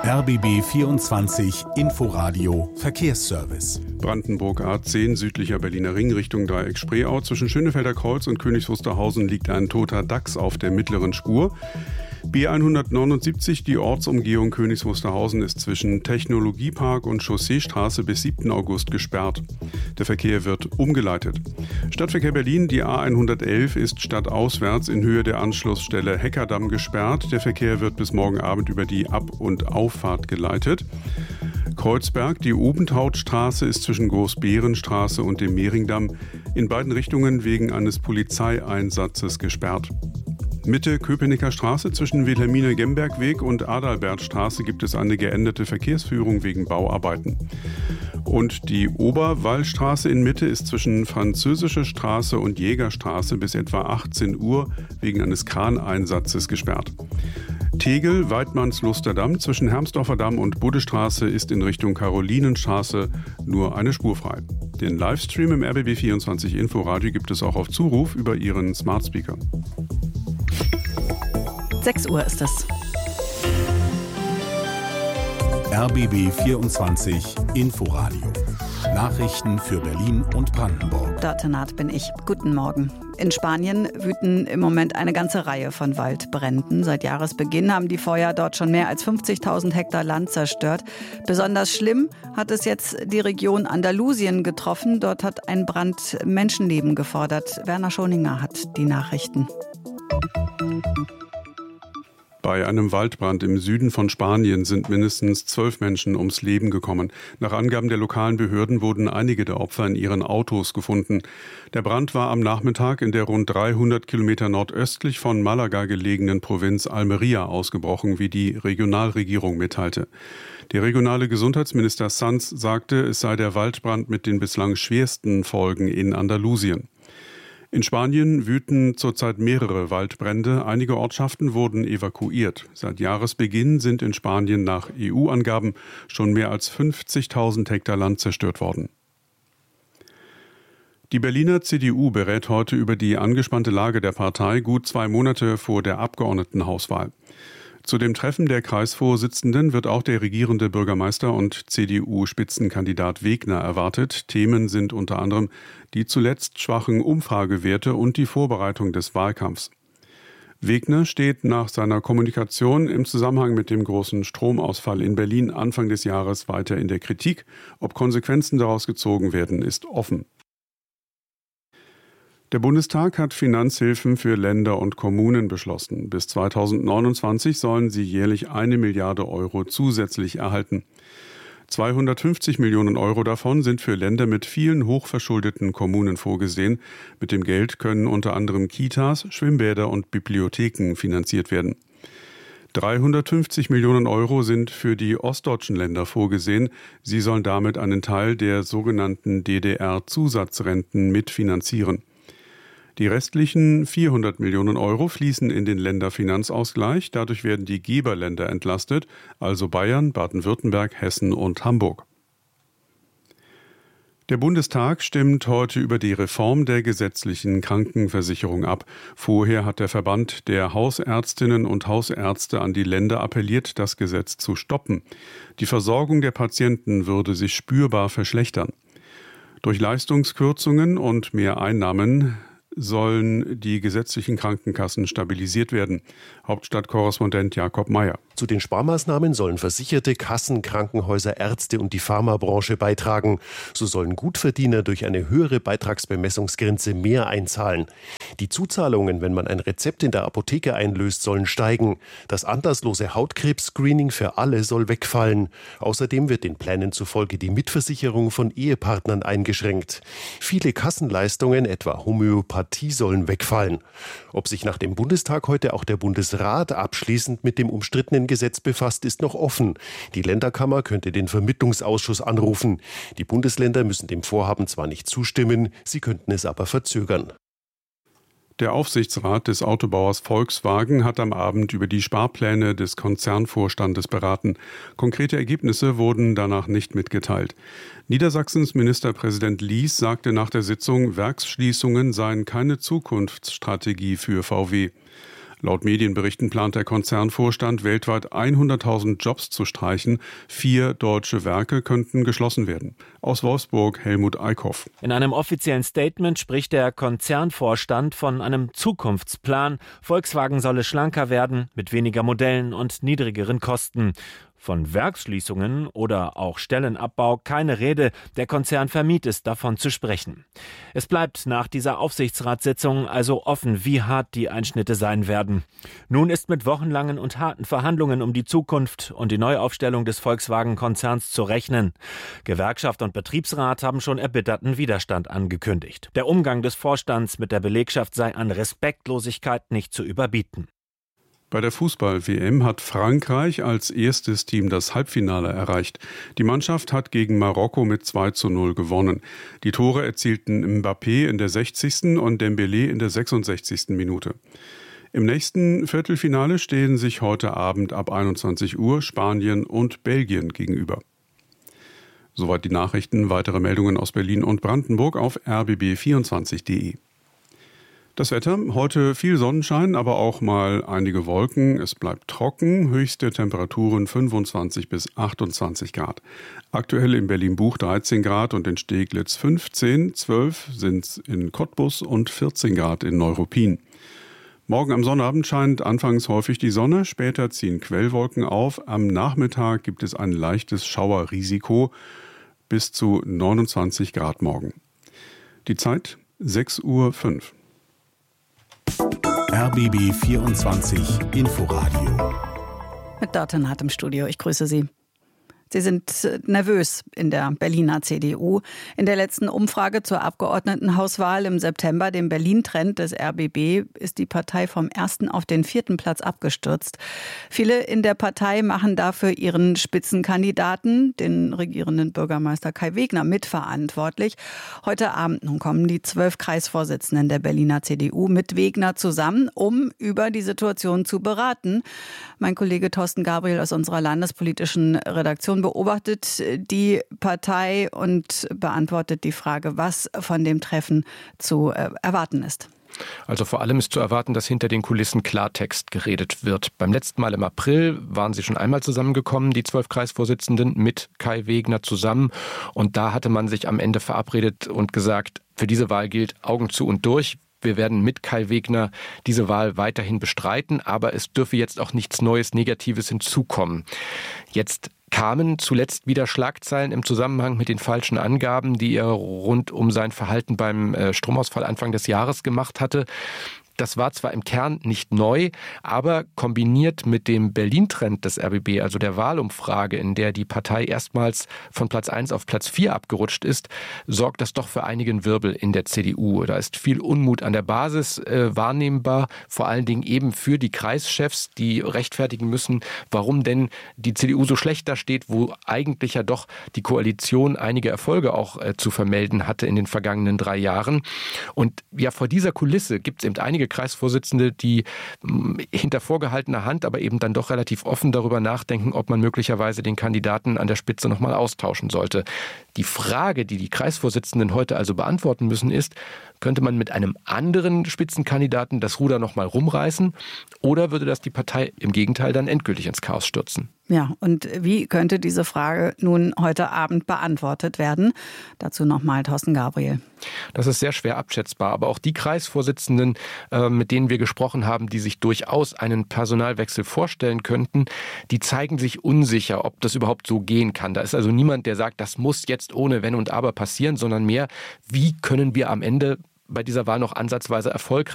RBB 24 Inforadio Verkehrsservice. Brandenburg A10 südlicher Berliner Ring Richtung Dreieck-Spreeau. Zwischen Schönefelder Kreuz und Königs Wusterhausen liegt ein toter Dachs auf der mittleren Spur. B179, die Ortsumgehung Königs Wusterhausen, ist zwischen Technologiepark und Chausseestraße bis 7. August gesperrt. Der Verkehr wird umgeleitet. Stadtverkehr Berlin, die A111 ist stadtauswärts in Höhe der Anschlussstelle Heckerdamm gesperrt. Der Verkehr wird bis morgen Abend über die Ab- und Auffahrt geleitet. Kreuzberg, die Obentrautstraße ist zwischen Großbärenstraße und dem Mehringdamm in beiden Richtungen wegen eines Polizeieinsatzes gesperrt. Mitte Köpenicker Straße zwischen Wilhelmine-Gemberg-Weg und Adalbertstraße gibt es eine geänderte Verkehrsführung wegen Bauarbeiten. Und die Oberwallstraße in Mitte ist zwischen Französische Straße und Jägerstraße bis etwa 18 Uhr wegen eines Kraneinsatzes gesperrt. Tegel, Weidmanns-Lusterdamm zwischen Hermsdorfer Damm und Buddestraße ist in Richtung Karolinenstraße nur eine Spur frei. Den Livestream im RBB 24 Inforadio gibt es auch auf Zuruf über Ihren Smart Speaker. 6 Uhr ist es. RBB 24 Inforadio. Nachrichten für Berlin und Brandenburg. Dörte Naht bin ich. Guten Morgen. In Spanien wüten im Moment eine ganze Reihe von Waldbränden. Seit Jahresbeginn haben die Feuer dort schon mehr als 50.000 Hektar Land zerstört. Besonders schlimm hat es jetzt die Region Andalusien getroffen. Dort hat ein Brand Menschenleben gefordert. Werner Schoninger hat die Nachrichten. Bei einem Waldbrand im Süden von Spanien sind mindestens 12 Menschen ums Leben gekommen. Nach Angaben der lokalen Behörden wurden einige der Opfer in ihren Autos gefunden. Der Brand war am Nachmittag in der rund 300 Kilometer nordöstlich von Malaga gelegenen Provinz Almería ausgebrochen, wie die Regionalregierung mitteilte. Der regionale Gesundheitsminister Sanz sagte, es sei der Waldbrand mit den bislang schwersten Folgen in Andalusien. In Spanien wüten zurzeit mehrere Waldbrände. Einige Ortschaften wurden evakuiert. Seit Jahresbeginn sind in Spanien nach EU-Angaben schon mehr als 50.000 Hektar Land zerstört worden. Die Berliner CDU berät heute über die angespannte Lage der Partei gut 2 Monate vor der Abgeordnetenhauswahl. Zu dem Treffen der Kreisvorsitzenden wird auch der regierende Bürgermeister und CDU-Spitzenkandidat Wegner erwartet. Themen sind unter anderem die zuletzt schwachen Umfragewerte und die Vorbereitung des Wahlkampfs. Wegner steht nach seiner Kommunikation im Zusammenhang mit dem großen Stromausfall in Berlin Anfang des Jahres weiter in der Kritik. Ob Konsequenzen daraus gezogen werden, ist offen. Der Bundestag hat Finanzhilfen für Länder und Kommunen beschlossen. Bis 2029 sollen sie jährlich 1 Milliarde Euro zusätzlich erhalten. 250 Millionen Euro davon sind für Länder mit vielen hochverschuldeten Kommunen vorgesehen. Mit dem Geld können unter anderem Kitas, Schwimmbäder und Bibliotheken finanziert werden. 350 Millionen Euro sind für die ostdeutschen Länder vorgesehen. Sie sollen damit einen Teil der sogenannten DDR-Zusatzrenten mitfinanzieren. Die restlichen 400 Millionen Euro fließen in den Länderfinanzausgleich. Dadurch werden die Geberländer entlastet, also Bayern, Baden-Württemberg, Hessen und Hamburg. Der Bundestag stimmt heute über die Reform der gesetzlichen Krankenversicherung ab. Vorher hat der Verband der Hausärztinnen und Hausärzte an die Länder appelliert, das Gesetz zu stoppen. Die Versorgung der Patienten würde sich spürbar verschlechtern. Durch Leistungskürzungen und mehr Einnahmen sollen die gesetzlichen Krankenkassen stabilisiert werden. Hauptstadtkorrespondent Jakob Meyer. Zu den Sparmaßnahmen sollen Versicherte, Kassen, Krankenhäuser, Ärzte und die Pharmabranche beitragen. So sollen Gutverdiener durch eine höhere Beitragsbemessungsgrenze mehr einzahlen. Die Zuzahlungen, wenn man ein Rezept in der Apotheke einlöst, sollen steigen. Das anlasslose Hautkrebs-Screening für alle soll wegfallen. Außerdem wird den Plänen zufolge die Mitversicherung von Ehepartnern eingeschränkt. Viele Kassenleistungen, etwa Homöopathie, sollen wegfallen. Ob sich nach dem Bundestag heute auch der Bundesrat abschließend mit dem umstrittenen Gesetz befasst, ist noch offen. Die Länderkammer könnte den Vermittlungsausschuss anrufen. Die Bundesländer müssen dem Vorhaben zwar nicht zustimmen, sie könnten es aber verzögern. Der Aufsichtsrat des Autobauers Volkswagen hat am Abend über die Sparpläne des Konzernvorstandes beraten. Konkrete Ergebnisse wurden danach nicht mitgeteilt. Niedersachsens Ministerpräsident Lies sagte nach der Sitzung, Werksschließungen seien keine Zukunftsstrategie für VW. Laut Medienberichten plant der Konzernvorstand weltweit 100.000 Jobs zu streichen. 4 deutsche Werke könnten geschlossen werden. Aus Wolfsburg Helmut Eickhoff. In einem offiziellen Statement spricht der Konzernvorstand von einem Zukunftsplan. Volkswagen solle schlanker werden, mit weniger Modellen und niedrigeren Kosten. Von Werksschließungen oder auch Stellenabbau keine Rede. Der Konzern vermied es, davon zu sprechen. Es bleibt nach dieser Aufsichtsratssitzung also offen, wie hart die Einschnitte sein werden. Nun ist mit wochenlangen und harten Verhandlungen um die Zukunft und die Neuaufstellung des Volkswagen-Konzerns zu rechnen. Gewerkschaft und Betriebsrat haben schon erbitterten Widerstand angekündigt. Der Umgang des Vorstands mit der Belegschaft sei an Respektlosigkeit nicht zu überbieten. Bei der Fußball-WM hat Frankreich als erstes Team das Halbfinale erreicht. Die Mannschaft hat gegen Marokko mit 2:0 gewonnen. Die Tore erzielten Mbappé in der 60. und Dembélé in der 66. Minute. Im nächsten Viertelfinale stehen sich heute Abend ab 21 Uhr Spanien und Belgien gegenüber. Soweit die Nachrichten. Weitere Meldungen aus Berlin und Brandenburg auf rbb24.de. Das Wetter, heute viel Sonnenschein, aber auch mal einige Wolken. Es bleibt trocken, höchste Temperaturen 25 bis 28 Grad. Aktuell in Berlin-Buch 13 Grad und in Steglitz 15, 12 sind es in Cottbus und 14 Grad in Neuruppin. Morgen am Sonnabend scheint anfangs häufig die Sonne, später ziehen Quellwolken auf. Am Nachmittag gibt es ein leichtes Schauerrisiko bis zu 29 Grad morgen. Die Zeit 6:05 Uhr. RBB 24 Inforadio. Mit Dörte Hart im Studio. Ich grüße Sie. Sie sind nervös in der Berliner CDU. In der letzten Umfrage zur Abgeordnetenhauswahl im September, dem Berlin-Trend des RBB, ist die Partei vom 1. auf den 4. Platz abgestürzt. Viele in der Partei machen dafür ihren Spitzenkandidaten, den regierenden Bürgermeister Kai Wegner, mitverantwortlich. Heute Abend nun kommen die 12 Kreisvorsitzenden der Berliner CDU mit Wegner zusammen, um über die Situation zu beraten. Mein Kollege Thorsten Gabriel aus unserer landespolitischen Redaktion beobachtet die Partei und beantwortet die Frage, was von dem Treffen zu erwarten ist. Also vor allem ist zu erwarten, dass hinter den Kulissen Klartext geredet wird. Beim letzten Mal im April waren sie schon einmal zusammengekommen, die 12 Kreisvorsitzenden mit Kai Wegner zusammen. Und da hatte man sich am Ende verabredet und gesagt, für diese Wahl gilt Augen zu und durch. Wir werden mit Kai Wegner diese Wahl weiterhin bestreiten, aber es dürfe jetzt auch nichts Neues, Negatives hinzukommen. Jetzt kamen zuletzt wieder Schlagzeilen im Zusammenhang mit den falschen Angaben, die er rund um sein Verhalten beim Stromausfall Anfang des Jahres gemacht hatte. Das war zwar im Kern nicht neu, aber kombiniert mit dem Berlin-Trend des RBB, also der Wahlumfrage, in der die Partei erstmals von Platz 1 auf Platz 4 abgerutscht ist, sorgt das doch für einigen Wirbel in der CDU. Da ist viel Unmut an der Basis wahrnehmbar, vor allen Dingen eben für die Kreischefs, die rechtfertigen müssen, warum denn die CDU so schlecht da steht, wo eigentlich ja doch die Koalition einige Erfolge auch zu vermelden hatte in den vergangenen 3 Jahren. Und ja, vor dieser Kulisse gibt es eben einige Kreisvorsitzende, die hinter vorgehaltener Hand, aber eben dann doch relativ offen darüber nachdenken, ob man möglicherweise den Kandidaten an der Spitze nochmal austauschen sollte. Die Frage, die die Kreisvorsitzenden heute also beantworten müssen, ist, könnte man mit einem anderen Spitzenkandidaten das Ruder nochmal rumreißen oder würde das die Partei im Gegenteil dann endgültig ins Chaos stürzen? Ja, und wie könnte diese Frage nun heute Abend beantwortet werden? Dazu nochmal Thorsten Gabriel. Das ist sehr schwer abschätzbar, aber auch die Kreisvorsitzenden, mit denen wir gesprochen haben, die sich durchaus einen Personalwechsel vorstellen könnten, die zeigen sich unsicher, ob das überhaupt so gehen kann. Da ist also niemand, der sagt, das muss jetzt ohne Wenn und Aber passieren, sondern mehr, wie können wir am Ende bei dieser Wahl noch ansatzweise erfolgreich